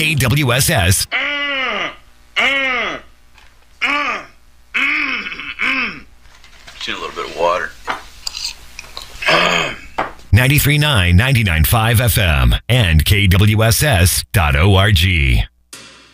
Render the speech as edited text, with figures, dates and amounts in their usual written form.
KWSS. Just need a little bit of water. 93.9, 99.5 FM and KWSS.org.